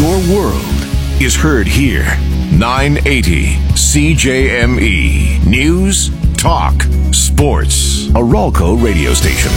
Your world is heard here. 980 CJME. News, talk, sports. A Ralco radio station.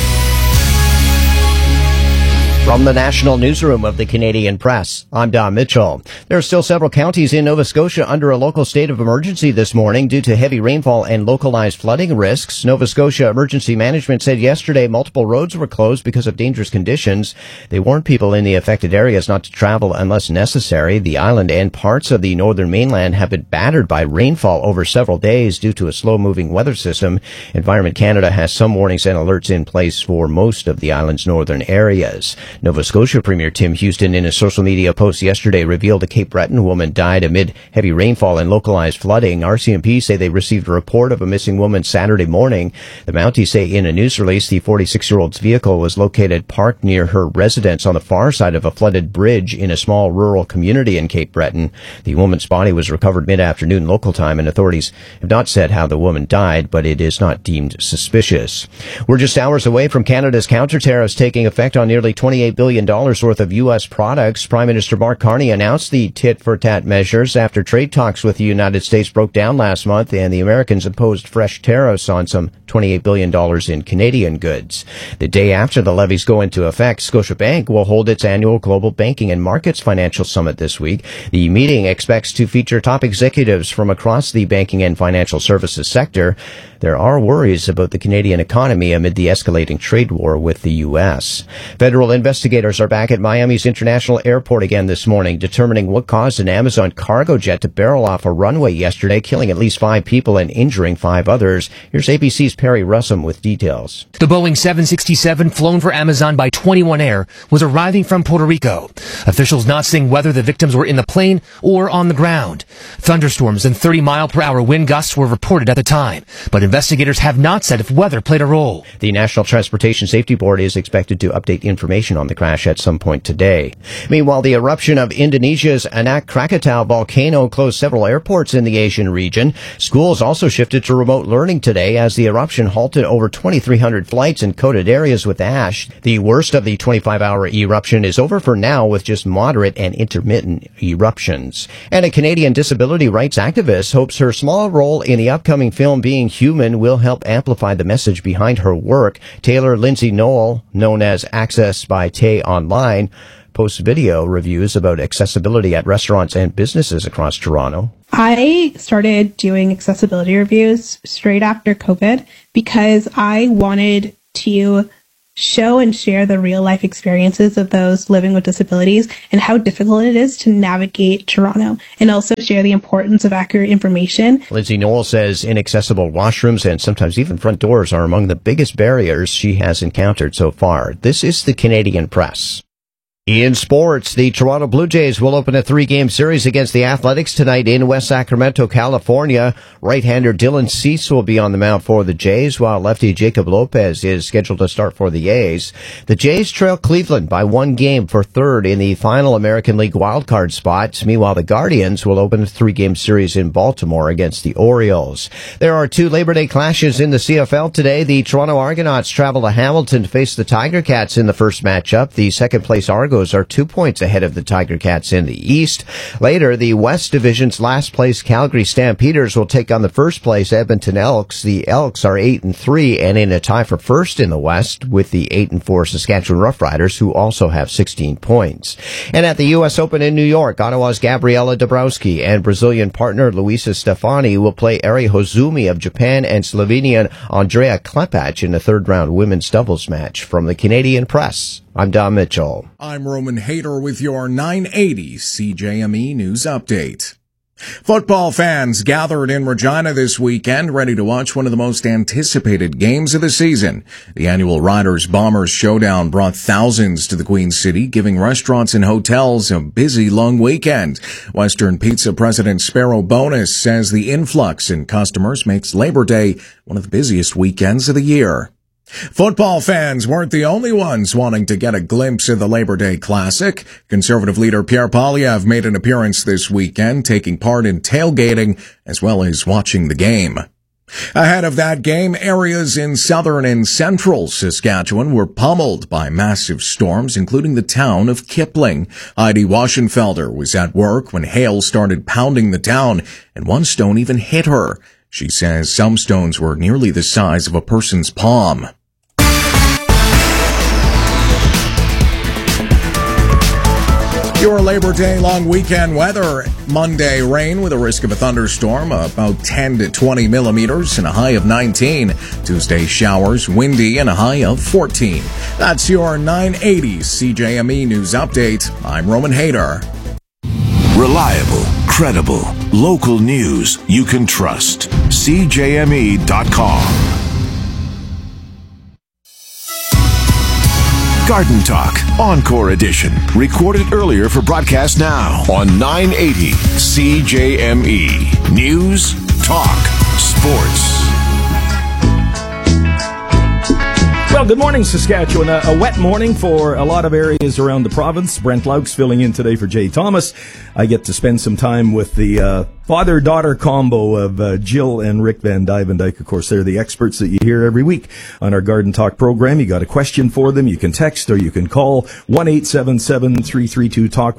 From the National Newsroom of the Canadian Press, I'm Don Mitchell. There are still several counties in Nova Scotia under a local state of emergency this morning due to heavy rainfall and localized flooding risks. Nova Scotia Emergency Management said yesterday multiple roads were closed because of dangerous conditions. They warned people in the affected areas not to travel unless necessary. The island and parts of the northern mainland have been battered by rainfall over several days due to a slow-moving weather system. Environment Canada has some warnings and alerts in place for most of the island's northern areas. Nova Scotia Premier Tim Houston, in a social media post yesterday, revealed a Cape Breton woman died amid heavy rainfall and localized flooding. RCMP say they received a report of a missing woman Saturday morning. The Mounties say in a news release the 46-year-old's vehicle was located parked near her residence on the far side of a flooded bridge in a small rural community in Cape Breton. The woman's body was recovered mid-afternoon local time, and authorities have not said how the woman died, but it is not deemed suspicious. We're just hours away from Canada's counter-tariffs taking effect on nearly $28 billion worth of U.S. products. Prime Minister Mark Carney announced the tit-for-tat measures after trade talks with the United States broke down last month, and the Americans imposed fresh tariffs on some $28 billion in Canadian goods. The day after the levies go into effect, Scotiabank will hold its annual Global Banking and Markets Financial Summit this week. The meeting expects to feature top executives from across the banking and financial services sector. There are worries about the Canadian economy amid the escalating trade war with the U.S. Federal investigators are back at Miami's International Airport again this morning, determining what caused an Amazon cargo jet to barrel off a runway yesterday, killing at least 5 people and injuring 5 others. Here's ABC's Perry Russum with details. The Boeing 767, flown for Amazon by 21 Air, was arriving from Puerto Rico. Officials not saying whether the victims were in the plane or on the ground. Thunderstorms and 30-mile-per-hour wind gusts were reported at the time, but investigators have not said if weather played a role. The National Transportation Safety Board is expected to update information on the crash at some point today. Meanwhile, the eruption of Indonesia's Anak Krakatau volcano closed several airports in the Asian region. Schools also shifted to remote learning today as the eruption halted over 2,300 flights and coated areas with ash. The worst of the 25-hour eruption is over for now, with just moderate and intermittent eruptions. And a Canadian disability rights activist hopes her small role in the upcoming film Being Human will help amplify the message behind her work. Taylor Lindsay Noel, known as Access by Tay Online, posts video reviews about accessibility at restaurants and businesses across Toronto. I started doing accessibility reviews straight after COVID because I wanted to show and share the real life experiences of those living with disabilities and how difficult it is to navigate Toronto, and also share the importance of accurate information. Lindsay Noel says inaccessible washrooms and sometimes even front doors are among the biggest barriers she has encountered so far. This is the Canadian Press. In sports, the Toronto Blue Jays will open a 3-game series against the Athletics tonight in West Sacramento, California. Right-hander Dylan Cease will be on the mound for the Jays, while lefty Jacob Lopez is scheduled to start for the A's. The Jays trail Cleveland by 1 game for third in the final American League wildcard spot. Meanwhile, the Guardians will open a 3-game series in Baltimore against the Orioles. There are 2 Labor Day clashes in the CFL today. The Toronto Argonauts travel to Hamilton to face the Tiger Cats in the first matchup. The second-place Argos are 2 points ahead of the Tiger Cats in the East. Later, the West Division's last-place Calgary Stampeders will take on the first-place Edmonton Elks. The Elks are 8-3 and in a tie for first in the West with the 8-4 Saskatchewan Roughriders, who also have 16 points. And at the U.S. Open in New York, Ottawa's Gabriela Dabrowski and Brazilian partner Luisa Stefani will play Ari Hozumi of Japan and Slovenian Andrea Klepac in the third-round women's doubles match. From the Canadian Press, I'm Don Mitchell. I'm Roman Hayter with your 980 CJME News Update. Football fans gathered in Regina this weekend, ready to watch one of the most anticipated games of the season. The annual Riders-Bombers showdown brought thousands to the Queen City, giving restaurants and hotels a busy, long weekend. Western Pizza President Sparrow Bonus says the influx in customers makes Labor Day one of the busiest weekends of the year. Football fans weren't the only ones wanting to get a glimpse of the Labor Day Classic. Conservative leader Pierre Poilievre made an appearance this weekend, taking part in tailgating as well as watching the game. Ahead of that game, areas in southern and central Saskatchewan were pummeled by massive storms, including the town of Kipling. Heidi Waschenfelder was at work when hail started pounding the town, and one stone even hit her. She says some stones were nearly the size of a person's palm. Your Labor Day long weekend weather. Monday, rain with a risk of a thunderstorm, about 10 to 20 millimeters and a high of 19. Tuesday, showers, windy and a high of 14. That's your 980 CJME News Update. I'm Roman Hayter. Reliable, credible, local news you can trust. CJME.com. Garden Talk, Encore Edition. Recorded earlier for broadcast now on 980 CJME. News, talk, sports. Well, good morning, Saskatchewan. A wet morning for a lot of areas around the province. Brent Laux filling in today for Jay Thomas. I get to spend some time with the father-daughter combo of Jill and Rick Van Dyke. Of course, they're the experts that you hear every week on our Garden Talk program. You got a question for them, you can text or you can call 1-877-332-TALK,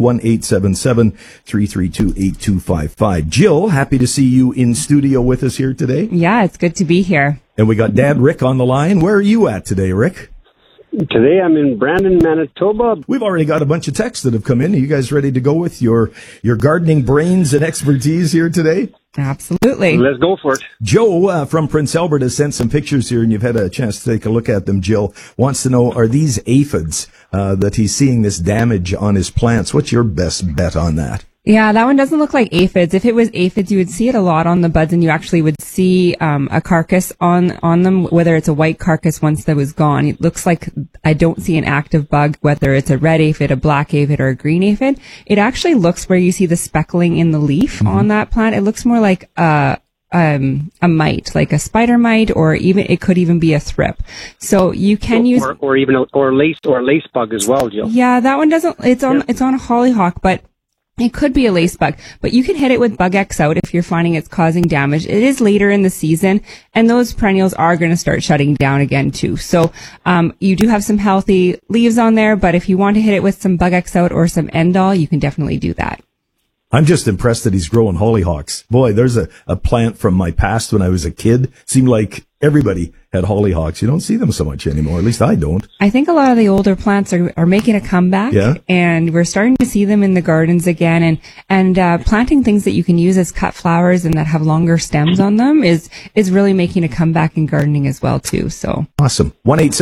1-877-332-8255. Jill, happy to see you in studio with us here today. Yeah, it's good to be here. And we got Dad Rick on the line. Where are you at today, Rick? Today I'm in Brandon, Manitoba. We've already got a bunch of texts that have come in. Are you guys ready to go with your gardening brains and expertise here today? Absolutely. Let's go for it. Joe from Prince Albert has sent some pictures here, and you've had a chance to take a look at them. Jill wants to know, are these aphids that he's seeing this damage on his plants? What's your best bet on that? Yeah, that one doesn't look like aphids. If it was aphids, you would see it a lot on the buds, and you actually would see a carcass on them, whether it's a white carcass once that was gone. It looks like I don't see an active bug, whether it's a red aphid, a black aphid, or a green aphid. It actually looks where you see the speckling in the leaf on that plant. It looks more like a mite, like a spider mite, or even it could even be a thrip. So you can use or even a lace bug as well, Jill. Yeah, that one doesn't. It's on a hollyhock, but it could be a lace bug, but you can hit it with Bug X Out if you're finding it's causing damage. It is later in the season, and those perennials are going to start shutting down again too. So you do have some healthy leaves on there, but if you want to hit it with some Bug X Out or some Endol, you can definitely do that. I'm just impressed that he's growing hollyhocks. Boy, there's a plant from my past when I was a kid. Seemed like everybody had hollyhocks. You don't see them so much anymore. At least I don't. I think a lot of the older plants are making a comeback. Yeah. And we're starting to see them in the gardens again. And planting things that you can use as cut flowers and that have longer stems on them is really making a comeback in gardening as well too. So awesome.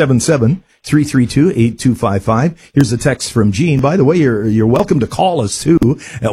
1-877-332-8255. Here's a text from Jean. By the way, you're welcome to call us too at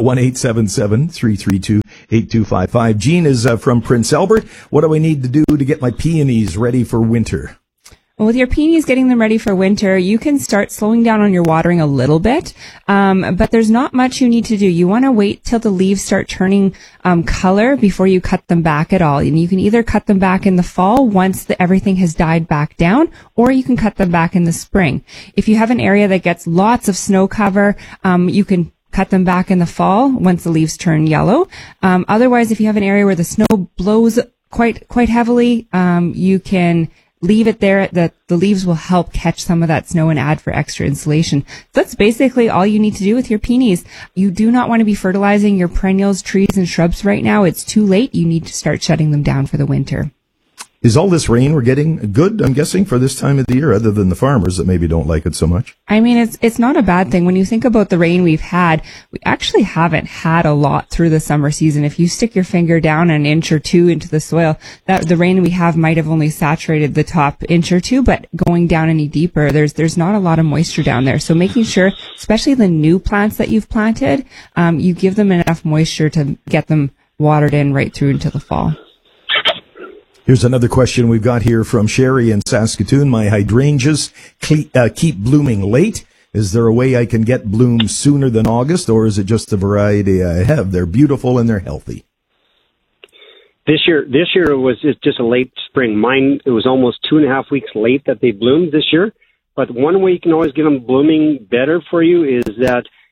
1-877-332-8255. Jean is from Prince Albert. What do I need to do to get my peonies ready for winter? Well, with your peonies, getting them ready for winter, you can start slowing down on your watering a little bit, but there's not much you need to do. You want to wait till the leaves start turning color before you cut them back at all. And you can either cut them back in the fall once everything has died back down, or you can cut them back in the spring. If you have an area that gets lots of snow cover, you can cut them back in the fall once the leaves turn yellow. Otherwise, if you have an area where the snow blows quite heavily, you can leave it there. That the leaves will help catch some of that snow and add for extra insulation. That's basically all you need to do with your peonies. You do not want to be fertilizing your perennials, trees, and shrubs right now. It's too late. You need to start shutting them down for the winter. Is all this rain we're getting good, I'm guessing, for this time of the year, other than the farmers that maybe don't like it so much? I mean, it's not a bad thing. When you think about the rain we've had, we actually haven't had a lot through the summer season. If you stick your finger down an inch or two into the soil, the rain we have might have only saturated the top inch or two, but going down any deeper, there's not a lot of moisture down there. So making sure, especially the new plants that you've planted, you give them enough moisture to get them watered in right through into the fall. Here's another question we've got here from Sherry in Saskatoon. My hydrangeas keep blooming late. Is there a way I can get blooms sooner than August, or is it just the variety I have? They're beautiful and they're healthy. This year it was just a late spring. Mine, it was almost 2.5 weeks late that they bloomed this year. But one way you can always get them blooming better for you is that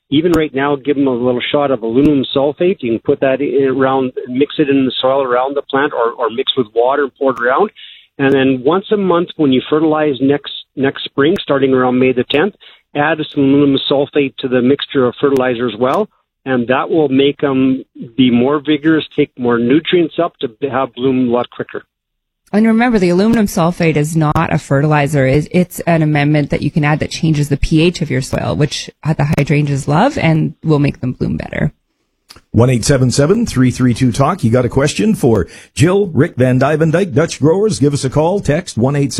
even right now, give them a little shot of aluminum sulfate. You can put that around, mix it in the soil around the plant, or mix with water and pour it around. And then once a month, when you fertilize next spring, starting around May the 10th, add some aluminum sulfate to the mixture of fertilizer as well. And that will make them be more vigorous, take more nutrients up to have bloom a lot quicker. And remember, the aluminum sulfate is not a fertilizer. It's an amendment that you can add that changes the pH of your soil, which the hydrangeas love and will make them bloom better. 1-877-332-TALK. You got a question for Jill, Rick Van Dyke, Dutch Growers? Give us a call. Text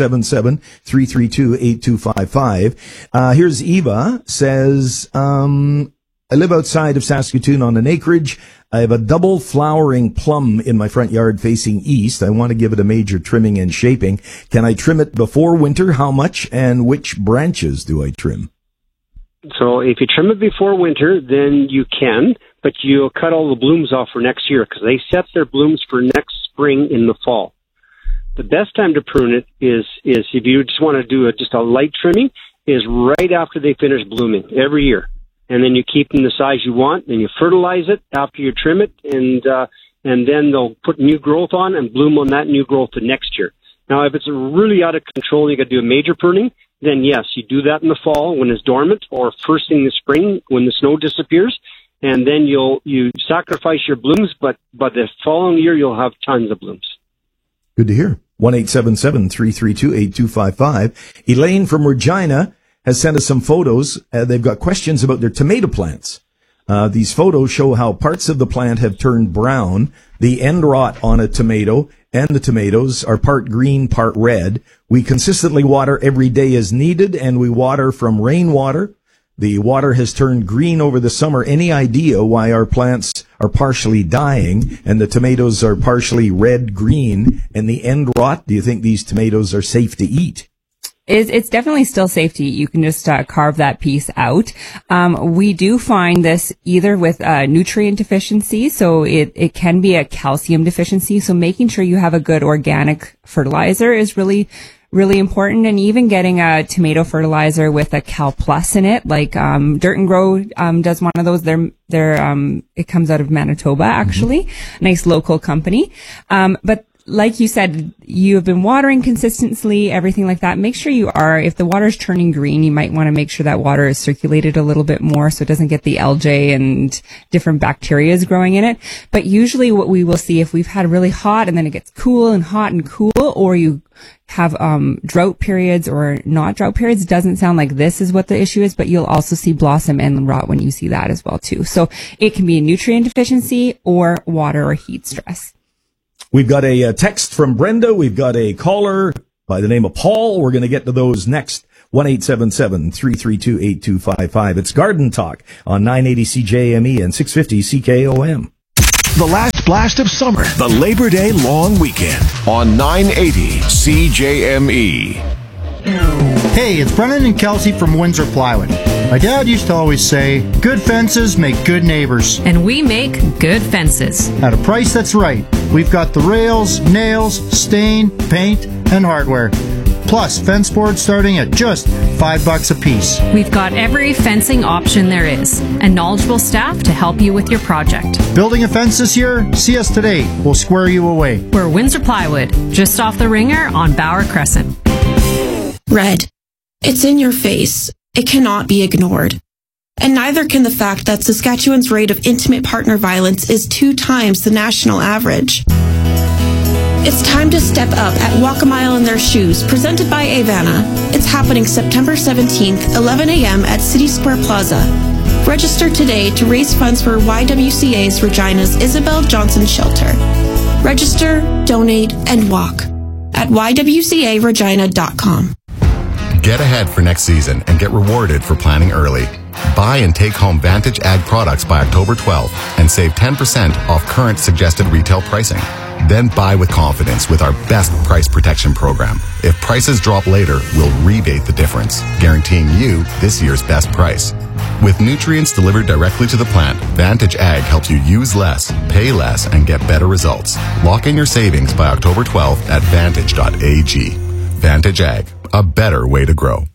1-877-332-8255. Here's Eva. Says, I live outside of Saskatoon on an acreage. I have a double flowering plum in my front yard facing east. I want to give it a major trimming and shaping. Can I trim it before winter? How much? And which branches do I trim? So if you trim it before winter, then you can, but you'll cut all the blooms off for next year because they set their blooms for next spring in the fall. The best time to prune it is if you just want to do just a light trimming, is right after they finish blooming every year. And then you keep them the size you want, then you fertilize it after you trim it, and then they'll put new growth on and bloom on that new growth the next year. Now, if it's really out of control, you got to do a major pruning, then yes, you do that in the fall when it's dormant, or first thing in the spring when the snow disappears, and then you sacrifice your blooms, but the following year you'll have tons of blooms. Good to hear. 1-877-332-8255. Elaine from Regina has sent us some photos. They've got questions about their tomato plants. These photos show how parts of the plant have turned brown, the end rot on a tomato, and the tomatoes are part green, part red. We consistently water every day as needed, and we water from rainwater. The water has turned green over the summer. Any idea why our plants are partially dying and the tomatoes are partially red-green and the end rot? Do you think these tomatoes are safe to eat? It's definitely still safe to eat. You can just carve that piece out. We do find this either with nutrient deficiency, so it can be a calcium deficiency. So making sure you have a good organic fertilizer is really important, and even getting a tomato fertilizer with a Cal Plus in it, like Dirt and Grow does one of those. It comes out of Manitoba, actually, nice local company. But like you said, you have been watering consistently, everything like that. Make sure you are. If the water is turning green, you might want to make sure that water is circulated a little bit more so it doesn't get the algae and different bacteria growing in it. But usually what we will see, if we've had really hot and then it gets cool and hot and cool, or you have drought periods or not drought periods, doesn't sound like this is what the issue is, but you'll also see blossom end rot when you see that as well too. So it can be a nutrient deficiency or water or heat stress. We've got a text from Brenda. We've got a caller by the name of Paul. We're going to get to those next. 1-877-332-8255. It's Garden Talk on 980 CJME and 650 CKOM. The last blast of summer, the Labor Day long weekend on 980 CJME. Hey, it's Brennan and Kelsey from Windsor Plywood. My dad used to always say, good fences make good neighbors. And we make good fences. At a price that's right. We've got the rails, nails, stain, paint, and hardware. Plus, fence boards starting at just $5 a piece. We've got every fencing option there is, and knowledgeable staff to help you with your project. Building a fence this year? See us today. We'll square you away. We're Windsor Plywood, just off the Ringer on Bauer Crescent. Red. It's in your face. It cannot be ignored. And neither can the fact that Saskatchewan's rate of intimate partner violence is 2 times the national average. It's time to step up at Walk a Mile in Their Shoes, presented by Avana. It's happening September 17th, 11 a.m. at City Square Plaza. Register today to raise funds for YWCA's Regina's Isabel Johnson Shelter. Register, donate, and walk at ywcaregina.com. Get ahead for next season and get rewarded for planning early. Buy and take home Vantage Ag products by October 12th and save 10% off current suggested retail pricing. Then buy with confidence with our best price protection program. If prices drop later, we'll rebate the difference, guaranteeing you this year's best price. With nutrients delivered directly to the plant, Vantage Ag helps you use less, pay less, and get better results. Lock in your savings by October 12th at vantage.ag. Vantage Ag, a better way to grow.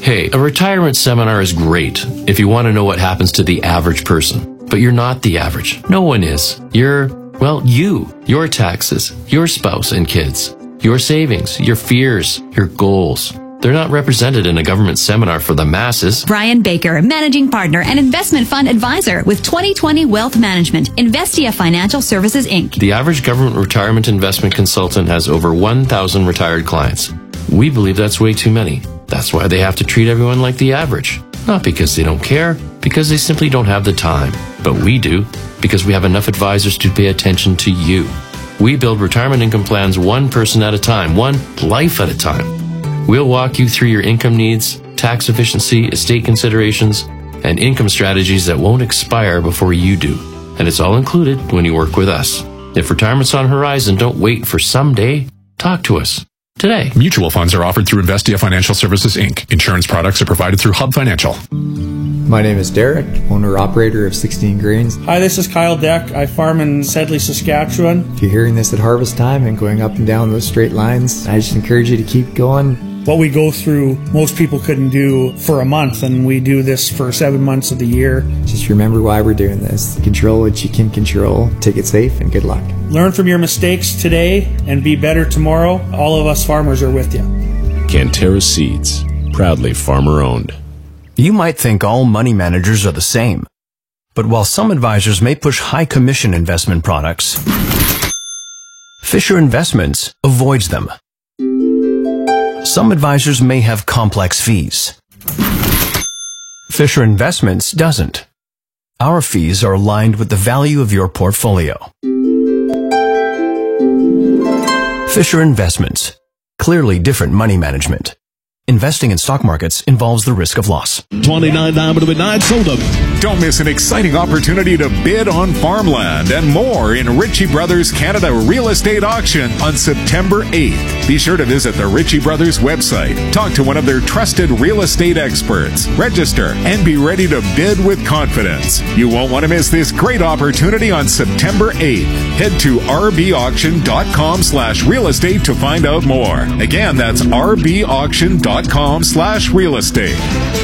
Hey, a retirement seminar is great if you want to know what happens to the average person. But you're not the average. No one is. You're, well, you. Your taxes, your spouse and kids, your savings, your fears, your goals. They're not represented in a government seminar for the masses. Brian Baker, Managing Partner and Investment Fund Advisor with 2020 Wealth Management, Investia Financial Services, Inc. The average government retirement investment consultant has over 1,000 retired clients. We believe that's way too many. That's why they have to treat everyone like the average. Not because they don't care, because they simply don't have the time. But we do, because we have enough advisors to pay attention to you. We build retirement income plans one person at a time, one life at a time. We'll walk you through your income needs, tax efficiency, estate considerations, and income strategies that won't expire before you do. And it's all included when you work with us. If retirement's on the horizon, don't wait for someday. Talk to us today. Mutual funds are offered through Investia Financial Services, Inc. Insurance products are provided through Hub Financial. My name is Derek, owner-operator of 16 Grains. Hi, this is Kyle Deck. I farm in Sedley, Saskatchewan. If you're hearing this at harvest time and going up and down those straight lines, I just encourage you to keep going. What we go through, most people couldn't do for a month, and we do this for 7 months of the year. Just remember why we're doing this. Control what you can control. Take it safe, and good luck. Learn from your mistakes today and be better tomorrow. All of us farmers are with you. Cantera Seeds, proudly farmer-owned. You might think all money managers are the same. But while some advisors may push high commission investment products, Fisher Investments avoids them. Some advisors may have complex fees. Fisher Investments doesn't. Our fees are aligned with the value of your portfolio. Fisher Investments. Clearly different money management. Investing in stock markets involves the risk of loss. 29 down to midnight, sold up. Don't miss an exciting opportunity to bid on farmland and more in Ritchie Brothers Canada Real Estate Auction on September 8th. Be sure to visit the Ritchie Brothers website. Talk to one of their trusted real estate experts. Register and be ready to bid with confidence. You won't want to miss this great opportunity on September 8th. Head to rbauction.com/real estate to find out more. Again, that's rbauction.com/real estate.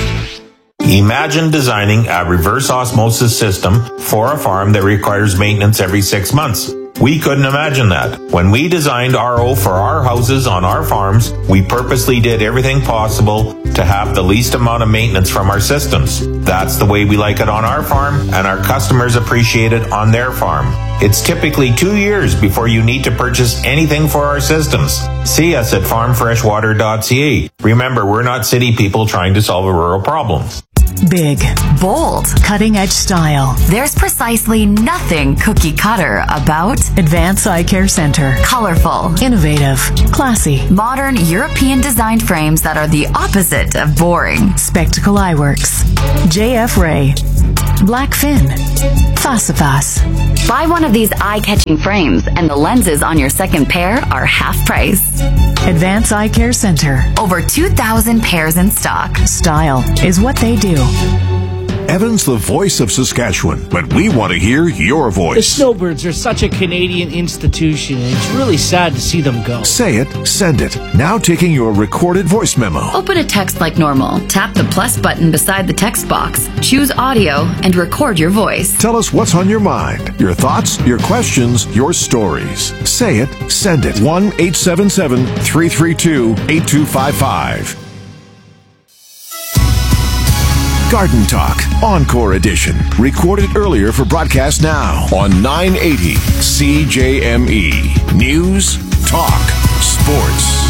Imagine designing a reverse osmosis system for a farm that requires maintenance every 6 months. We couldn't imagine that. When we designed RO for our houses on our farms, we purposely did everything possible to have the least amount of maintenance from our systems. That's the way we like it on our farm, and our customers appreciate it on their farm. It's typically 2 years before you need to purchase anything for our systems. See us at farmfreshwater.ca. Remember, we're not city people trying to solve a rural problem. Big, bold, cutting-edge style. There's precisely nothing cookie-cutter about Advance Eye Care Center. Colorful, innovative, classy, modern European-designed frames that are the opposite of boring. Spectacle Eyeworks, JF Ray, Blackfin, Fasifas. Buy one of these eye-catching frames, and the lenses on your second pair are half price. Advance Eye Care Center. Over 2,000 pairs in stock. Style is what they do. Evan's the voice of Saskatchewan, but we want to hear your voice. The Snowbirds are such a Canadian institution, and it's really sad to see them go. Say it, send it. Now taking your recorded voice memo. Open a text like normal. Tap the plus button beside the text box. Choose audio and record your voice. Tell us what's on your mind, your thoughts, your questions, your stories. Say it, send it. 1-877-332-8255. Garden Talk, Encore Edition. Recorded earlier for broadcast now on 980 CJME. News, Talk, Sports.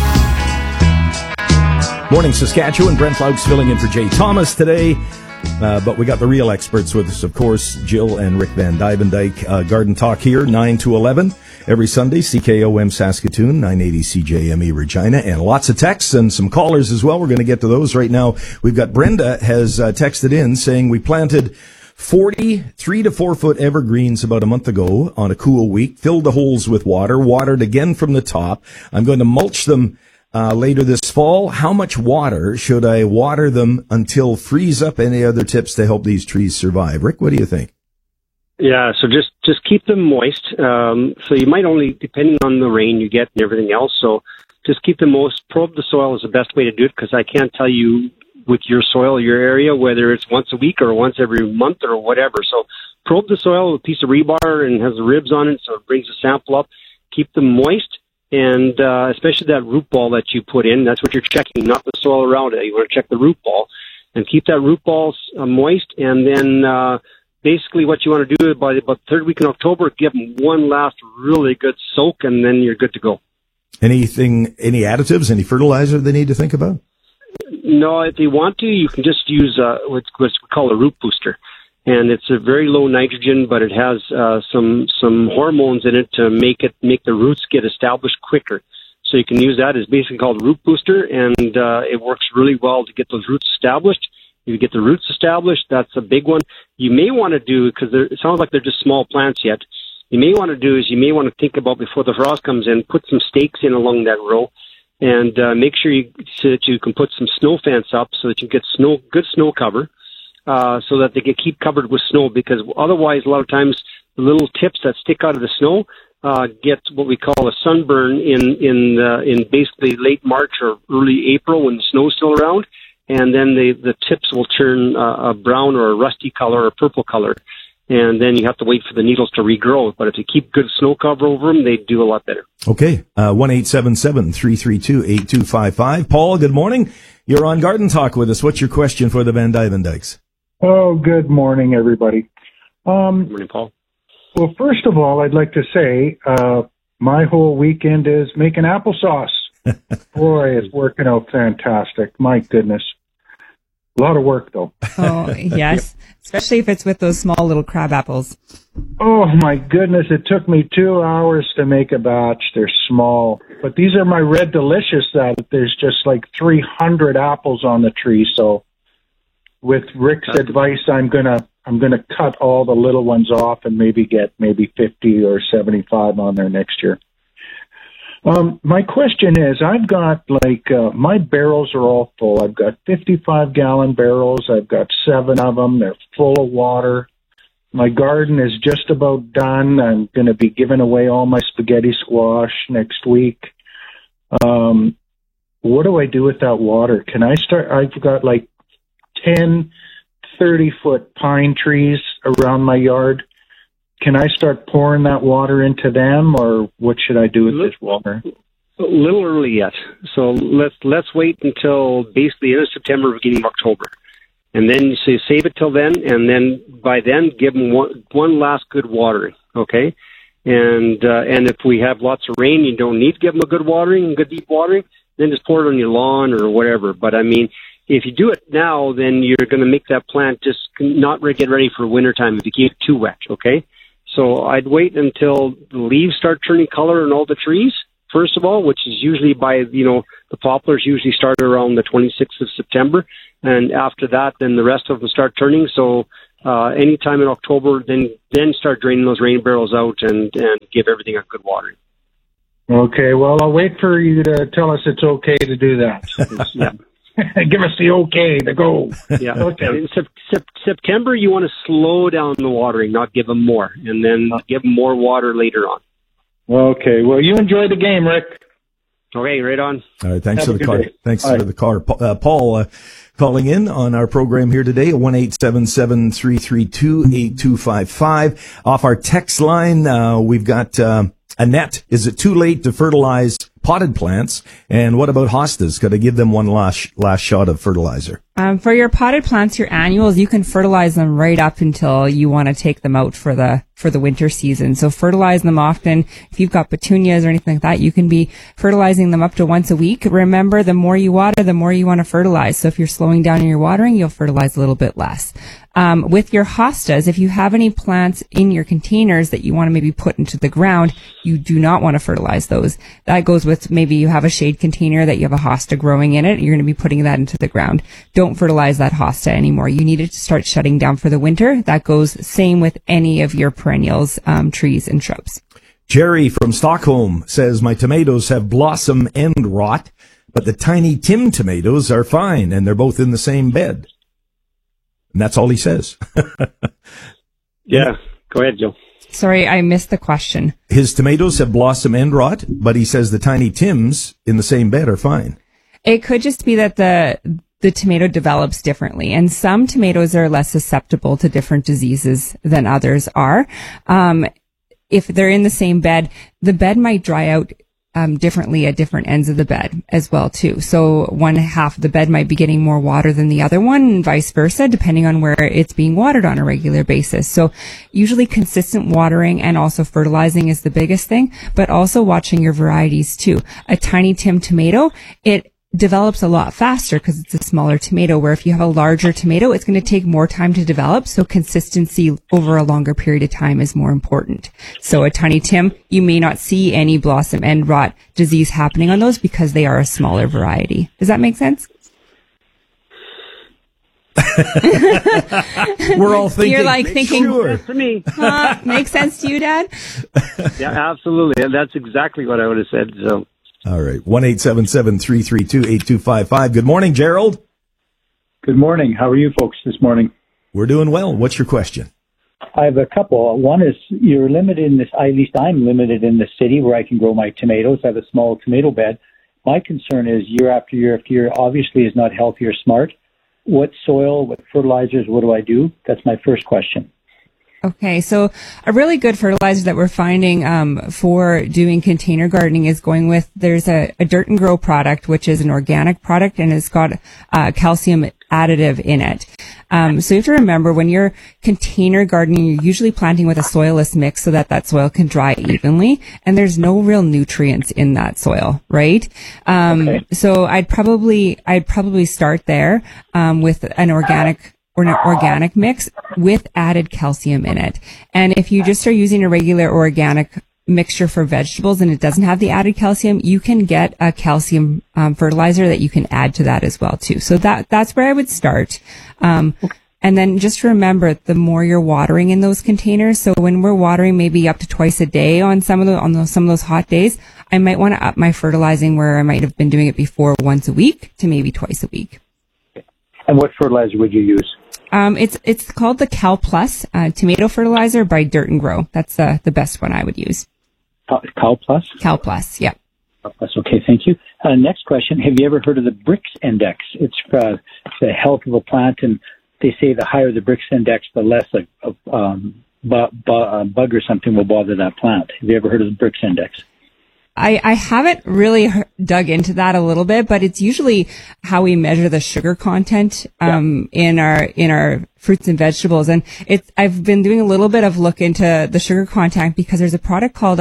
Morning, Saskatchewan. Brent Laux filling in for Jay Thomas today. But we got the real experts with us, of course, Jill and Rick Van Divendyke. Garden Talk here, 9 to 11. Every Sunday, CKOM Saskatoon, 980 CJME Regina, and lots of texts and some callers as well. We're going to get to those right now. We've got Brenda has texted in saying we planted 40 3 to 4 foot evergreens about a month ago on a cool week, filled the holes with water, watered again from the top. I'm going to mulch them later this fall. How much water should I water them until freeze up? Any other tips to help these trees survive? Rick, what do you think? Yeah, so just keep them moist. So you might only, depending on the rain you get and everything else, so just keep them moist. Probe the soil is the best way to do it, because I can't tell you with your soil, your area, whether it's once a week or once every month or whatever. So probe the soil with a piece of rebar and has the ribs on it, so it brings the sample up. Keep them moist, and especially that root ball that you put in. That's what you're checking, not the soil around it. You want to check the root ball and keep that root ball moist, and then basically what you want to do by about the third week in October, give them one last really good soak, and then you're good to go. Any additives, any fertilizer they need to think about? No, if you want to, you can just use what's we call a root booster. And it's a very low nitrogen, but it has some hormones in it to make the roots get established quicker. So you can use that. It's basically called a root booster, and it works really well to get those roots established. If you get the roots established, that's a big one. You may want to do, because it sounds like they're just small plants yet, you may want to think about, before the frost comes in, put some stakes in along that row, and make sure so that you can put some snow fence up so that you get good snow cover, so that they can keep covered with snow, because otherwise a lot of times the little tips that stick out of the snow get what we call a sunburn in basically late March or early April when the snow's still around, and then the tips will turn a brown or a rusty color or purple color. And then you have to wait for the needles to regrow. But if you keep good snow cover over them, they do a lot better. Okay. 1-877-332-8255. Paul, good morning. You're on Garden Talk with us. What's your question for the Van Dykes? Oh, good morning, everybody. Good morning, Paul. Well, first of all, I'd like to say my whole weekend is making applesauce. Boy, it's working out fantastic. My goodness. A lot of work, though. Oh, yes. Especially if it's with those small little crab apples. Oh, my goodness. It took me 2 hours to make a batch. They're small. But these are my Red Delicious that there's just like 300 apples on the tree. So with Rick's advice, I'm gonna cut all the little ones off and get 50 or 75 on there next year. My question is, I've got my barrels are all full. I've got 55-gallon barrels. I've got 7 of them. They're full of water. My garden is just about done. I'm going to be giving away all my spaghetti squash next week. What do I do with that water? Can I start? I've got 10 30-foot pine trees around my yard. Can I start pouring that water into them, or what should I do with this water? A little early yet. So let's wait until basically end of September, beginning of October. And then you save it till then, and then by then give them one last good watering, okay? And if we have lots of rain, you don't need to give them a good watering, good deep watering, then just pour it on your lawn or whatever. But I mean, if you do it now, then you're going to make that plant just not get ready for wintertime if you keep it too wet, okay? So I'd wait until the leaves start turning color in all the trees, first of all, which is usually the poplars usually start around the 26th of September. And after that, then the rest of them start turning. So anytime in October, then start draining those rain barrels out and give everything a good watering. Okay, well, I'll wait for you to tell us it's okay to do that. Yeah. Give us the okay to go. Yeah. Okay. In September, you want to slow down the watering, not give them more, and then give them more water later on. Okay. Well, you enjoy the game, Rick. Okay, right on. All right. Thanks Have for the a call. good day. Thanks Bye. for the call. Paul calling in on our program here today at 1-877-332-8255. Off our text line, we've got Annette. Is it too late to fertilize potted plants? And what about hostas? Got to give them one last shot of fertilizer. For your potted plants, your annuals, you can fertilize them right up until you want to take them out for the winter season. So fertilize them often. If you've got petunias or anything like that, you can be fertilizing them up to once a week. Remember, the more you water, the more you want to fertilize. So if you're slowing down in your watering, you'll fertilize a little bit less. With your hostas, if you have any plants in your containers that you want to maybe put into the ground, you do not want to fertilize those. That goes with maybe you have a shade container that you have a hosta growing in it. You're going to be putting that into the ground. Don't fertilize that hosta anymore. You need it to start shutting down for the winter. That goes same with any of your perennials, trees and shrubs. Jerry from Stockholm says, my tomatoes have blossom end rot, but the Tiny Tim tomatoes are fine, and they're both in the same bed. And that's all he says. Yeah, go ahead, Joe. Sorry, I missed the question. His tomatoes have blossom end rot, but he says the Tiny Tims in the same bed are fine. It could just be that the the tomato develops differently. And some tomatoes are less susceptible to different diseases than others are. If they're in the same bed, the bed might dry out differently at different ends of the bed as well too. So one half of the bed might be getting more water than the other one, and vice versa, depending on where it's being watered on a regular basis. So usually consistent watering and also fertilizing is the biggest thing, but also watching your varieties too. A Tiny Tim tomato, it develops a lot faster because it's a smaller tomato, where if you have a larger tomato, it's going to take more time to develop. So consistency over a longer period of time is more important. So a Tiny Tim, you may not see any blossom end rot disease happening on those because they are a smaller variety. Does that make sense? We're all thinking. You're like thinking, sure. To me. Makes sense to you, Dad? Yeah, absolutely. And that's exactly what I would have said. So. All right. 1-877-332-8255. Good morning, Gerald. Good morning. How are you folks this morning? We're doing well. What's your question? I have a couple. One is, you're limited in this, at least I'm limited in the city where I can grow my tomatoes. I have a small tomato bed. My concern is year after year after year, obviously is not healthy or smart. What soil, what fertilizers, what do I do? That's my first question. Okay, so a really good fertilizer that we're finding for doing container gardening is going with, there's a Dirt and Grow product, which is an organic product, and it's got calcium additive in it. So you have to remember, when you're container gardening, you're usually planting with a soilless mix so that that soil can dry evenly, and there's no real nutrients in that soil, right? Okay. So I'd probably start there with an organic mix with added calcium in it. And if you just are using a regular organic mixture for vegetables and it doesn't have the added calcium, you can get a calcium fertilizer that you can add to that as well too. So that's where I would start. And then just remember, the more you're watering in those containers, so when we're watering maybe up to twice a day on some of those hot days, I might want to up my fertilizing, where I might have been doing it before once a week to maybe twice a week. And what fertilizer would you use? It's called the Cal Plus tomato fertilizer by Dirt and Grow. That's the best one I would use. Cal Plus? Cal Plus, yeah. Cal Plus, okay, thank you. Next question, have you ever heard of the Brix Index? It's the health of a plant, and they say the higher the Brix Index, the less a bug or something will bother that plant. Have you ever heard of the Brix Index? I haven't really dug into that a little bit, but it's usually how we measure the sugar content in our fruits and vegetables. And I've been doing a little bit of look into the sugar content because there's a product called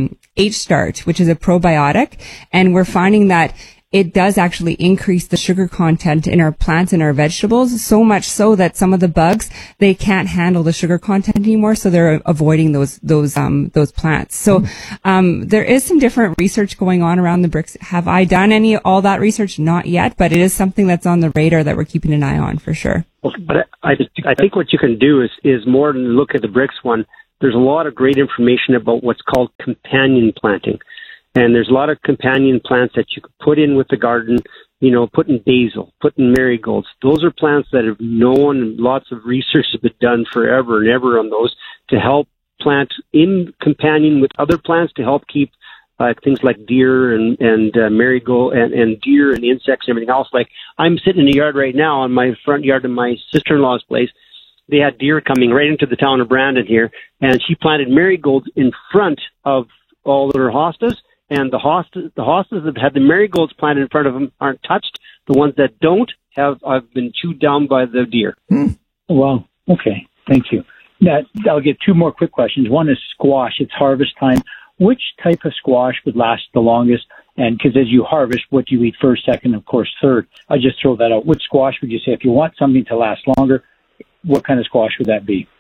H-Start, which is a probiotic, and we're finding that it does actually increase the sugar content in our plants and our vegetables, so much so that some of the bugs, they can't handle the sugar content anymore, so they're avoiding those plants. So there is some different research going on around the Brix. Have I done all that research? Not yet, but it is something that's on the radar that we're keeping an eye on for sure. But I think what you can do is more than look at the Brix one. There's a lot of great information about what's called companion planting. And there's a lot of companion plants that you could put in with the garden, put in basil, put in marigolds. Those are plants that have known, and lots of research has been done forever and ever on those to help plant in companion with other plants to help keep things like deer and marigold and deer and insects and everything else. Like, I'm sitting in a yard right now on my front yard of my sister-in-law's place. They had deer coming right into the town of Brandon here, and she planted marigolds in front of all their hostas. And the hostas that had the marigolds planted in front of them aren't touched. The ones that don't have been chewed down by the deer. Wow. Okay. Thank you. Now, I'll get two more quick questions. One is squash. It's harvest time. Which type of squash would last the longest? And because as you harvest, what do you eat first, second, of course, third? I just throw that out. Which squash would you say, if you want something to last longer, what kind of squash would that be?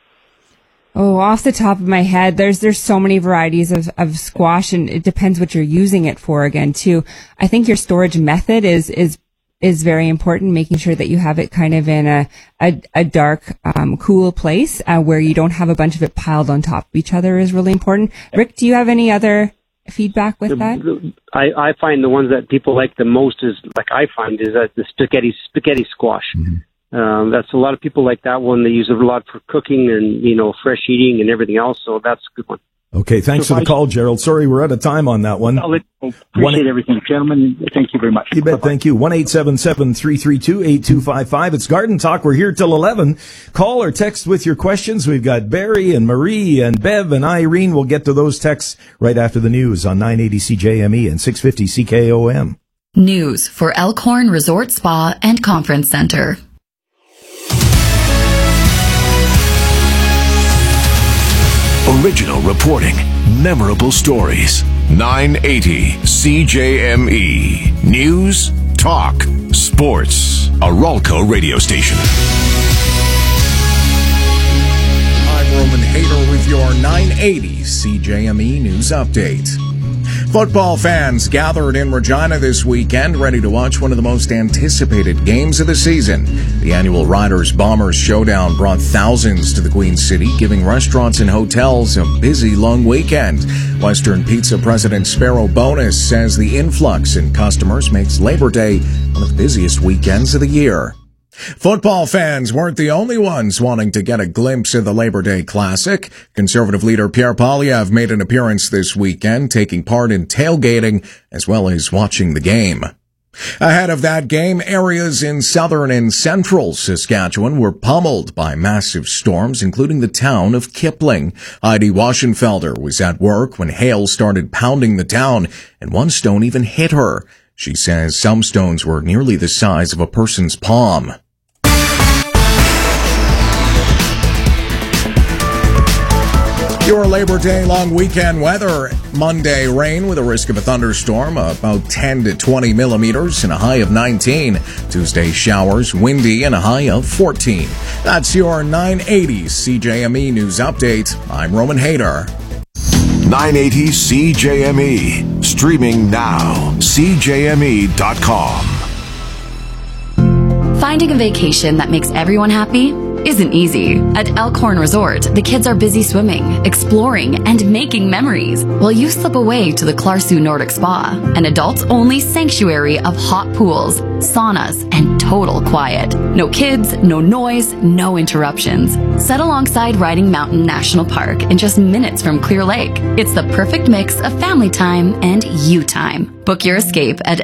Oh, off the top of my head, there's so many varieties of squash, and it depends what you're using it for again too. I think your storage method is very important, making sure that you have it kind of in a dark, cool place, where you don't have a bunch of it piled on top of each other is really important. Rick, do you have any other feedback with that? I find the ones that people like the most is the spaghetti squash. Mm-hmm. That's a lot of people like that one. They use it a lot for cooking and, fresh eating and everything else. So that's a good one. Okay, thanks for the call, Gerald. Sorry, we're out of time on that one. Appreciate everything, gentlemen. Thank you very much. You bet. Bye-bye. Thank you. 1-877-332-8255. It's Garden Talk. We're here till 11. Call or text with your questions. We've got Barry and Marie and Bev and Irene. We'll get to those texts right after the news on 980 CJME and 650 CKOM. News for Elkhorn Resort Spa and Conference Center. Original reporting, memorable stories. 980 CJME. News, talk, sports. A Ralco radio station. I'm Roman Hader with your 980 CJME News Update. Football fans gathered in Regina this weekend ready to watch one of the most anticipated games of the season. The annual Riders-Bombers showdown brought thousands to the Queen City, giving restaurants and hotels a busy long weekend. Western Pizza President Sparrow Bonus says the influx in customers makes Labor Day one of the busiest weekends of the year. Football fans weren't the only ones wanting to get a glimpse of the Labor Day Classic. Conservative leader Pierre Poilievre made an appearance this weekend, taking part in tailgating as well as watching the game. Ahead of that game, areas in southern and central Saskatchewan were pummeled by massive storms, including the town of Kipling. Heidi Waschenfelder was at work when hail started pounding the town, and one stone even hit her. She says some stones were nearly the size of a person's palm. Your Labor Day long weekend weather. Monday, rain with a risk of a thunderstorm, about 10 to 20 millimeters and a high of 19. Tuesday, showers, windy and a high of 14. That's your 980 CJME News Update. I'm Roman Hader. 980 CJME. Streaming now. CJME.com. Finding a vacation that makes everyone happy isn't easy. At Elkhorn Resort, the kids are busy swimming, exploring, and making memories, while you slip away to the Clarsu Nordic Spa, an adults-only sanctuary of hot pools, saunas, and total quiet. No kids, no noise, no interruptions. Set alongside Riding Mountain National Park in just minutes from Clear Lake. It's the perfect mix of family time and you time. Book your escape at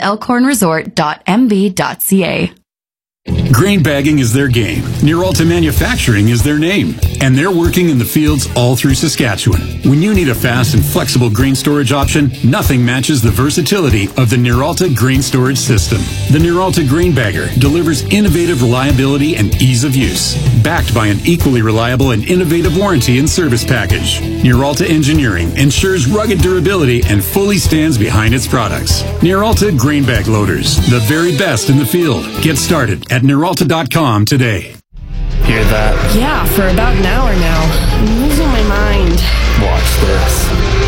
elkhornresort.mb.ca. Grain bagging is their game. Nearalta Manufacturing is their name. And they're working in the fields all through Saskatchewan. When you need a fast and flexible grain storage option, nothing matches the versatility of the Nearalta Grain Storage System. The Nearalta Grain Bagger delivers innovative reliability and ease of use, backed by an equally reliable and innovative warranty and service package. Nearalta Engineering ensures rugged durability and fully stands behind its products. Nearalta Grain Bag Loaders, the very best in the field. Get started at Nearalta.com today. Hear that? Yeah, for about an hour now. I'm losing my mind. Watch this.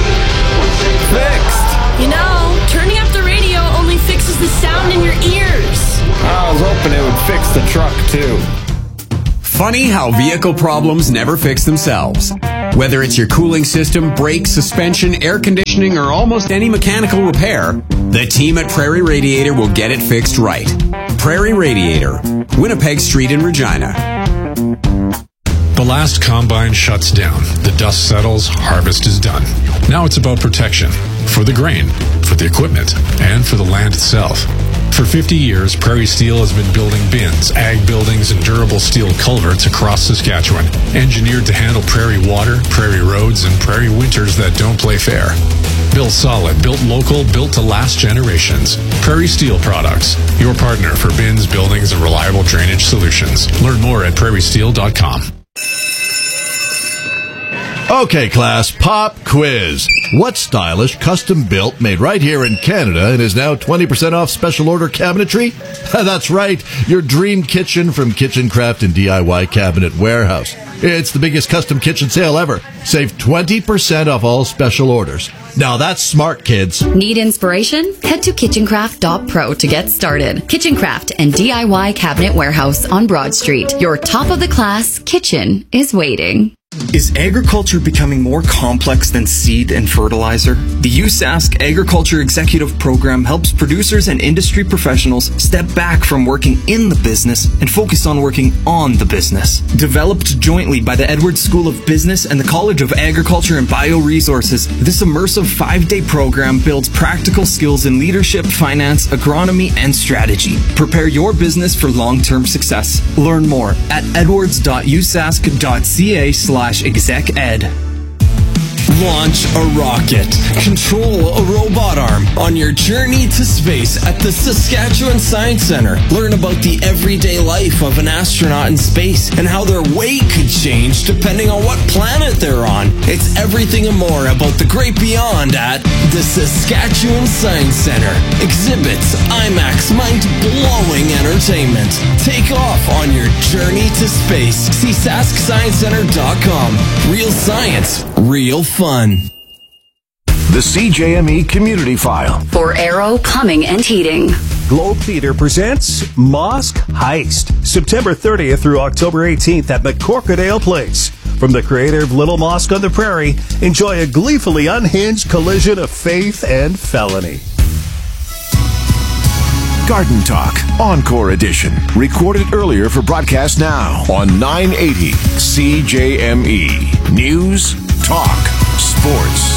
Fixed! You know, turning up the radio only fixes the sound in your ears. I was hoping it would fix the truck, too. Funny how vehicle problems never fix themselves. Whether it's your cooling system, brakes, suspension, air conditioning, or almost any mechanical repair, the team at Prairie Radiator will get it fixed right. Prairie Radiator, Winnipeg Street in Regina. The last combine shuts down. The dust settles. Harvest is done. Now it's about protection. For the grain, for the equipment, and for the land itself. For 50 years, Prairie Steel has been building bins, ag buildings, and durable steel culverts across Saskatchewan, engineered to handle prairie water, prairie roads, and prairie winters that don't play fair. Built solid, built local, built to last generations. Prairie Steel Products, your partner for bins, buildings, and reliable drainage solutions. Learn more at prairiesteel.com. Okay, class, pop quiz. What stylish, custom-built, made right here in Canada and is now 20% off special order cabinetry? That's right, your dream kitchen from Kitchen Craft and DIY Cabinet Warehouse. It's the biggest custom kitchen sale ever. Save 20% off all special orders. Now that's smart, kids. Need inspiration? Head to kitchencraft.pro to get started. Kitchen Craft and DIY Cabinet Warehouse on Broad Street. Your top-of-the-class kitchen is waiting. Is agriculture becoming more complex than seed and fertilizer? The USask Agriculture Executive Program helps producers and industry professionals step back from working in the business and focus on working on the business. Developed jointly by the Edwards School of Business and the College of Agriculture and Bioresources, this immersive 5-day program builds practical skills in leadership, finance, agronomy, and strategy. Prepare your business for long-term success. Learn more at edwards.usask.ca/exec-ed. Launch a rocket. Control a robot arm on your journey to space at the Saskatchewan Science Centre. Learn about the everyday life of an astronaut in space and how their weight could change depending on what planet they're on. It's everything and more about the great beyond at the Saskatchewan Science Centre. Exhibits, IMAX, mind-blowing entertainment. Take off on your journey to space. See SaskScienceCenter.com. Real science, real fun. The CJME Community File. For Aero Plumbing and Heating. Globe Theater presents Mosque Heist, September 30th through October 18th at McCorkadale Place. From the creative Little Mosque on the Prairie, enjoy a gleefully unhinged collision of faith and felony. Garden Talk, Encore Edition. Recorded earlier for broadcast now on 980 CJME. News, talk, sports.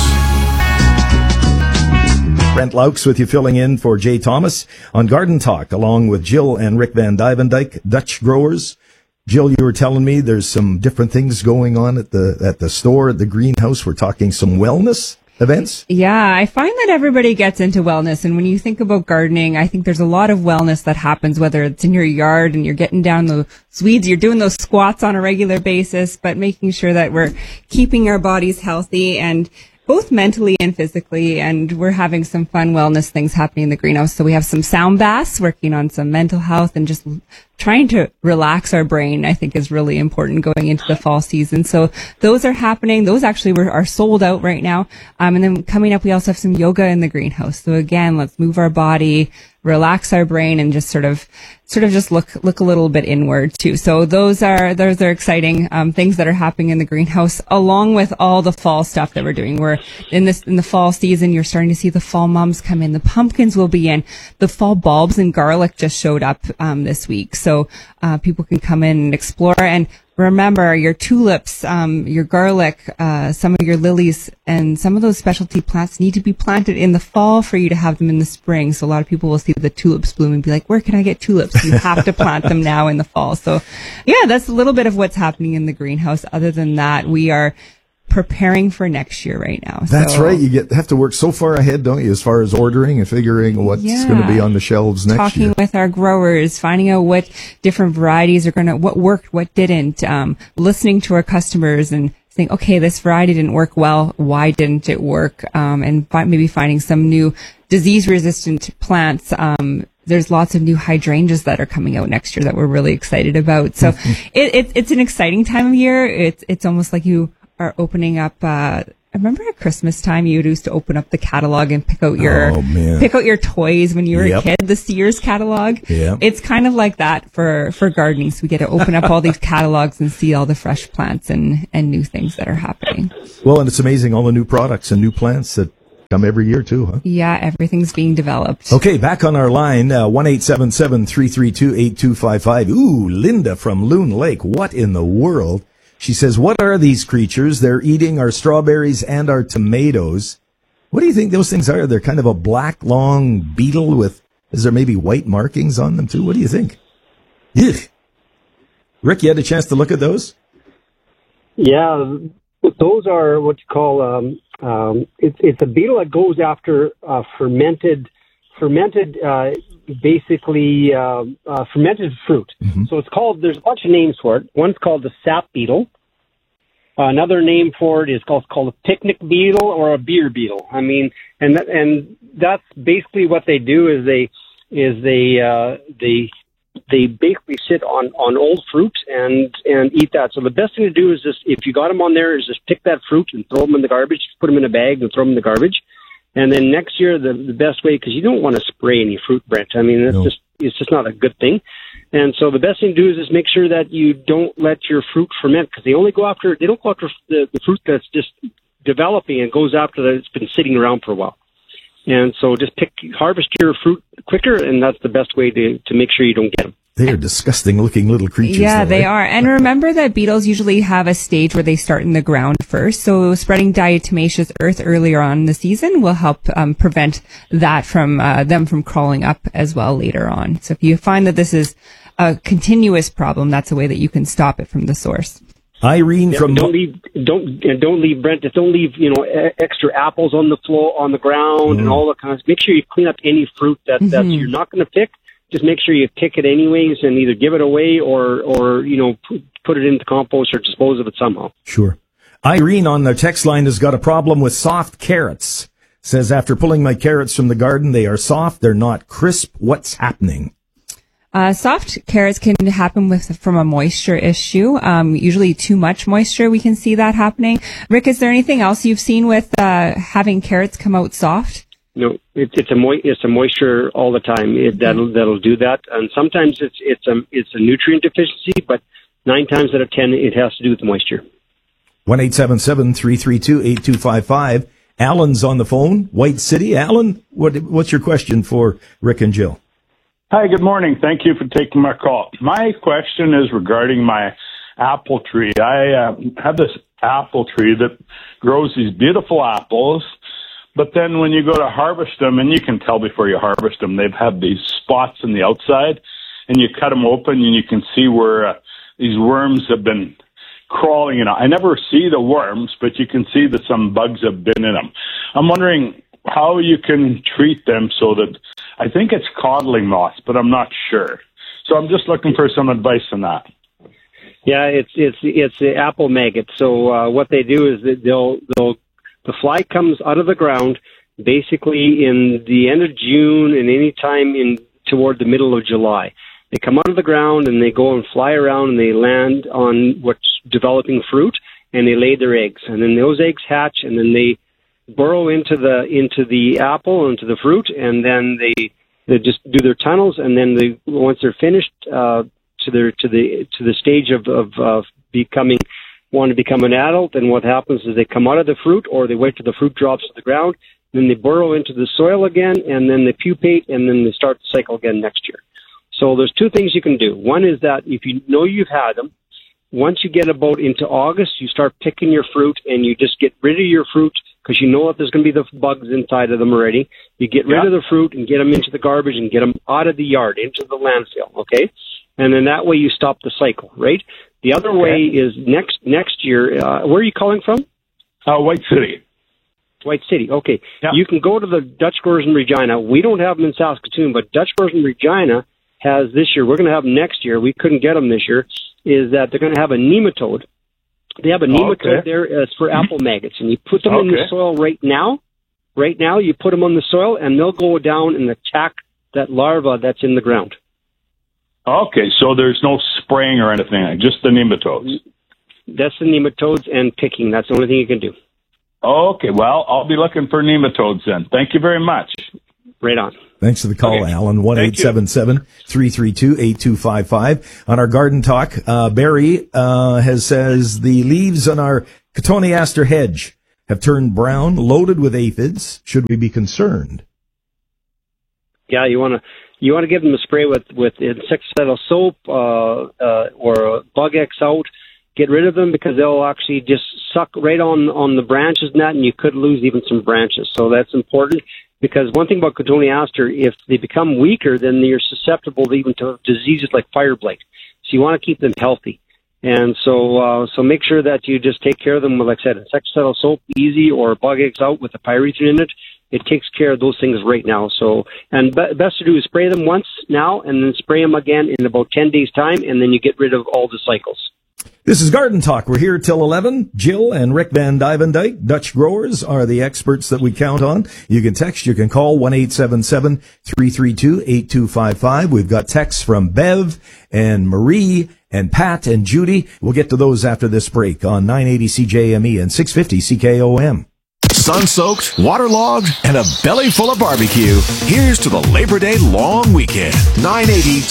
Brent Laux with you, filling in for Jay Thomas on Garden Talk, along with Jill and Rick Van Dyvendyke, Dutch Growers. Jill, you were telling me there's some different things going on at the store, at the greenhouse. We're talking some wellness events. Yeah, I find that everybody gets into wellness. And when you think about gardening, I think there's a lot of wellness that happens, whether it's in your yard and you're getting down those weeds, you're doing those squats on a regular basis, but making sure that we're keeping our bodies healthy and both mentally and physically, and we're having some fun wellness things happening in the greenhouse. So we have some sound baths, working on some mental health and just trying to relax our brain, I think, is really important going into the fall season. So those are happening. Those actually are sold out right now. And then coming up, we also have some yoga in the greenhouse. So again, let's move our body, relax our brain, and just sort of just look a little bit inward too. So those are exciting things that are happening in the greenhouse, along with all the fall stuff that we're doing. We're in the fall season. You're starting to see the fall mums come in. The pumpkins will be in. The fall bulbs and garlic just showed up this week. So people can come in and explore. And remember, your tulips, your garlic, some of your lilies, and some of those specialty plants need to be planted in the fall for you to have them in the spring. So a lot of people will see the tulips bloom and be like, where can I get tulips? You have to plant them now in the fall. So yeah, that's a little bit of what's happening in the greenhouse. Other than that, we are preparing for next year right now. That's right. You have to work so far ahead, don't you, as far as ordering and figuring what's going to be on the shelves next year. Talking with our growers, finding out what different varieties are what worked, what didn't, listening to our customers and saying, okay, this variety didn't work well. Why didn't it work? And maybe finding some new disease-resistant plants. There's lots of new hydrangeas that are coming out next year that we're really excited about. So it's an exciting time of year. It's almost like you are opening up. I remember at Christmas time you used to open up the catalog and pick out your toys when you were a kid. The Sears catalog. Yep. It's kind of like that for gardening. So we get to open up all these catalogs and see all the fresh plants and new things that are happening. Well, and it's amazing, all the new products and new plants that come every year too, huh? Yeah, everything's being developed. Okay, back on our line, 1-877-332-8255. Ooh, Linda from Loon Lake. What in the world? She says, what are these creatures? They're eating our strawberries and our tomatoes. What do you think those things are? They're kind of a black, long beetle with, is there maybe white markings on them too? What do you think? Ugh. Rick, you had a chance to look at those? Yeah, those are what you call, it's a beetle that goes after fermented fermented fruit. Mm-hmm. So there's a bunch of names for it. One's called the sap beetle. Another name for it is called a picnic beetle or a beer beetle. I mean, and that's basically what they do is they basically sit on old fruit and eat that. So the best thing to do is just, if you got them on there, is just pick that fruit and throw them in the garbage, put them in a bag and throw them in the garbage. And then next year, the best way, because you don't want to spray any fruit, Brent. I mean, it's just not a good thing. And so the best thing to do is just make sure that you don't let your fruit ferment, because they don't go after the fruit that's just developing and goes after that it's been sitting around for a while. And so just harvest your fruit quicker, and that's the best way to make sure you don't get them. They are disgusting looking little creatures. Yeah, though, they right? are. And remember that beetles usually have a stage where they start in the ground first. So spreading diatomaceous earth earlier on in the season will help prevent that from them from crawling up as well later on. So if you find that this is a continuous problem, that's a way that you can stop it from the source. Irene from don't leave Brent. Don't leave extra apples on the floor, on the ground, and all that kind of. Make sure you clean up any fruit that you're not going to pick. Just make sure you pick it anyways, and either give it away or put it into compost or dispose of it somehow. Sure. Irene on the text line has got a problem with soft carrots. Says, after pulling my carrots from the garden, they are soft. They're not crisp. What's happening? Soft carrots can happen from a moisture issue. Usually too much moisture, we can see that happening. Rick, is there anything else you've seen with having carrots come out soft? No, it's a moisture all the time. That'll do that, and sometimes it's a nutrient deficiency, but 9 times out of 10 it has to do with the moisture. 1-877-332-8255. Alan's on the phone, White City. Alan, what's your question for Rick and Jill? Hi, good morning. Thank you for taking my call. My question is regarding my apple tree. I have this apple tree that grows these beautiful apples. But then when you go to harvest them, and you can tell before you harvest them, they've had these spots on the outside, and you cut them open, and you can see where these worms have been crawling in. I never see the worms, but you can see that some bugs have been in them. I'm wondering how you can treat them so that, I think it's codling moth, but I'm not sure. So I'm just looking for some advice on that. Yeah, it's the apple maggot. So what they do is that the fly comes out of the ground basically in the end of June and any time toward the middle of July. They come out of the ground and they go and fly around and they land on what's developing fruit and they lay their eggs. And then those eggs hatch and then they burrow into the apple, into the fruit, and then they just do their tunnels. And then once they're finished to the stage of want to become an adult, and what happens is they come out of the fruit, or they wait till the fruit drops to the ground, then they burrow into the soil again, and then they pupate, and then they start the cycle again next year. So there's 2 things you can do. One is that if you know you've had them, once you get about into August, you start picking your fruit, and you just get rid of your fruit, because you know that there's going to be the bugs inside of them already. You get rid of the fruit and get them into the garbage and get them out of the yard, into the landfill, okay? And then that way you stop the cycle, right? The other way is next year. Where are you calling from? White City. White City. Okay. Yep. You can go to the Dutch Growers in Regina. We don't have them in Saskatoon, but Dutch Growers in Regina has this year. We're going to have them next year. We couldn't get them this year. Is that they're going to have a nematode? They have a nematode there for apple maggots, and you put them in the soil right now. Right now, you put them on the soil, and they'll go down and attack that larva that's in the ground. Okay, so there's no spraying or anything, just the nematodes. That's the nematodes and picking. That's the only thing you can do. Okay, well, I'll be looking for nematodes then. Thank you very much. Right on. Thanks for the call, Alan. 1-877-332-8255. On our Garden Talk, Barry says the leaves on our cotoneaster hedge have turned brown, loaded with aphids. Should we be concerned? Yeah, you want to give them a spray with insecticidal soap or Bug X out. Get rid of them because they'll actually just suck right on the branches and that, and you could lose even some branches. So that's important, because one thing about cotoneaster, if they become weaker, then you're susceptible even to diseases like fire blight. So you want to keep them healthy. And so make sure that you just take care of them with, like I said, insecticidal soap, easy, or Bug X out with a pyrethrin in it. It takes care of those things right now. So, and best to do is spray them once now and then spray them again in about 10 days' time, and then you get rid of all the cycles. This is Garden Talk. We're here till 11. Jill and Rick Van Dyke, Dutch Growers, are the experts that we count on. You can text, you can call 1-877-332-8255. We've got texts from Bev and Marie and Pat and Judy. We'll get to those after this break on 980 CJME and 650 CKOM. sun-soaked, waterlogged, and a belly full of barbecue, here's to the Labor Day long weekend. 980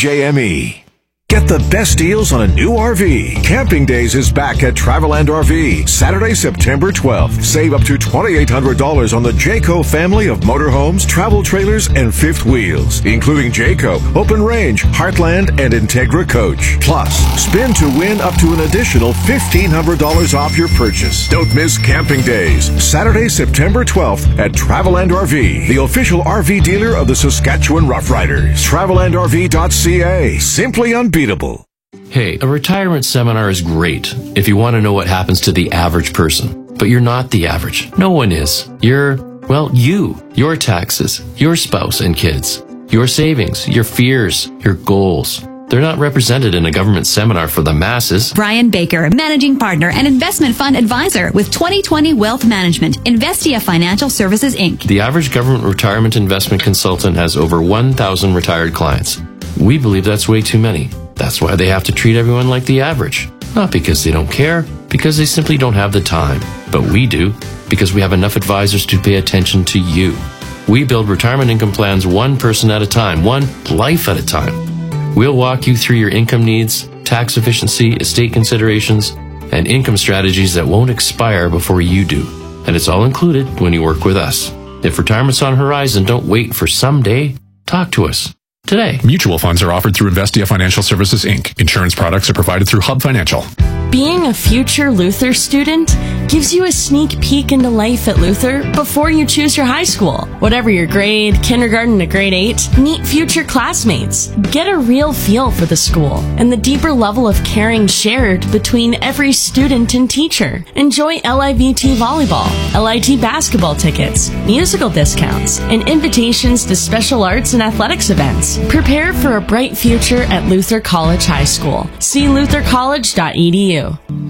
CJME. Get the best deals on a new RV. Camping Days is back at Traveland RV, Saturday, September 12th. Save up to $2,800 on the Jayco family of motorhomes, travel trailers, and fifth wheels, including Jayco, Open Range, Heartland, and Integra Coach. Plus, spin to win up to an additional $1,500 off your purchase. Don't miss Camping Days, Saturday, September 12th at Traveland RV, the official RV dealer of the Saskatchewan Roughriders. TravelandRV.ca. Simply unbeatable. Hey, a retirement seminar is great if you want to know what happens to the average person. But you're not the average. No one is. You're, well, you. Your taxes, your spouse and kids, your savings, your fears, your goals. They're not represented in a government seminar for the masses. Brian Baker, Managing Partner and Investment Fund Advisor with 2020 Wealth Management, Investia Financial Services, Inc. The average government retirement investment consultant has over 1,000 retired clients. We believe that's way too many. That's why they have to treat everyone like the average. Not because they don't care, because they simply don't have the time. But we do, because we have enough advisors to pay attention to you. We build retirement income plans one person at a time, one life at a time. We'll walk you through your income needs, tax efficiency, estate considerations, and income strategies that won't expire before you do. And it's all included when you work with us. If retirement's on the horizon, don't wait for someday. Talk to us today. Mutual funds are offered through Investia Financial Services, Inc. Insurance products are provided through Hub Financial. Being a future Luther student gives you a sneak peek into life at Luther before you choose your high school. Whatever your grade, kindergarten to grade 8, meet future classmates. Get a real feel for the school and the deeper level of caring shared between every student and teacher. Enjoy LIVT volleyball, LIT basketball tickets, musical discounts, and invitations to special arts and athletics events. Prepare for a bright future at Luther College High School. See luthercollege.edu.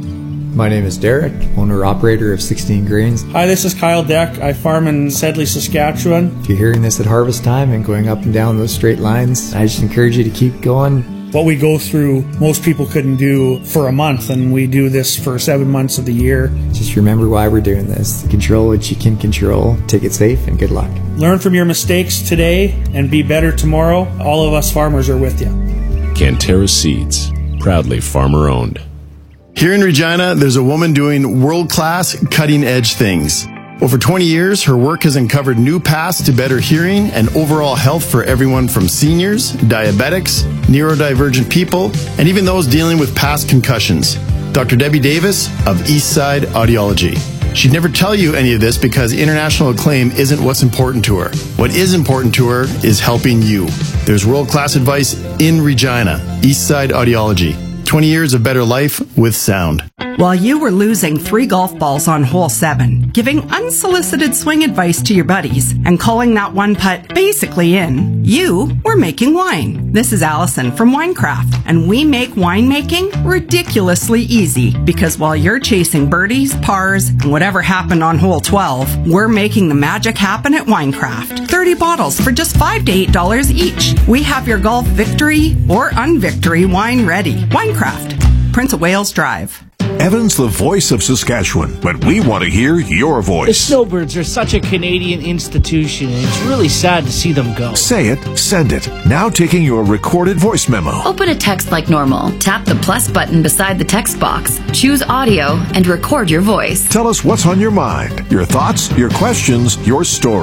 My name is Derek, owner-operator of 16 Grains. Hi, this is Kyle Deck. I farm in Sedley, Saskatchewan. If you're hearing this at harvest time and going up and down those straight lines, I just encourage you to keep going. What we go through, most people couldn't do for a month, and we do this for 7 months of the year. Just remember why we're doing this. Control what you can control. Take it safe, and good luck. Learn from your mistakes today and be better tomorrow. All of us farmers are with you. Canterra Seeds, proudly farmer-owned. Here in Regina, there's a woman doing world-class, cutting-edge things. Over 20 years, her work has uncovered new paths to better hearing and overall health for everyone from seniors, diabetics, neurodivergent people, and even those dealing with past concussions. Dr. Debbie Davis of Eastside Audiology. She'd never tell you any of this because international acclaim isn't what's important to her. What is important to her is helping you. There's world-class advice in Regina. Eastside Audiology. 20 years of better life with sound. While you were losing 3 golf balls on hole 7, giving unsolicited swing advice to your buddies, and calling that one putt basically in, you were making wine. This is Allison from Winecraft, and we make winemaking ridiculously easy because while you're chasing birdies, pars, and whatever happened on hole 12, we're making the magic happen at Winecraft. 30 bottles for just $5 to $8 each. We have your golf victory or unvictory wine ready. Winecraft, Prince of Wales Drive. Evan's the voice of Saskatchewan, but we want to hear your The voice. Snowbirds are such a Canadian institution, and it's really sad to see them go. Say it, send it. Now taking your recorded voice memo. Open a text like normal. Tap the plus button beside the text box. Choose audio and record your voice. Tell us what's on your mind, your thoughts, your questions, your story.